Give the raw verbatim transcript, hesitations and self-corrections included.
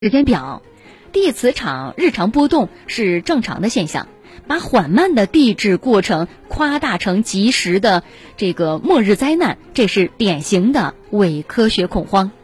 时间表，地磁场日常波动是正常的现象，把缓慢的地质过程夸大成及时的这个末日灾难，这是典型的伪科学恐慌。